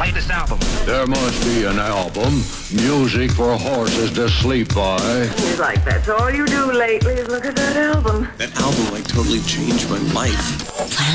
Play this album. There must be an album, music for horses to sleep by. It's like that's all you do lately is look at that album. That album, like, totally changed my life.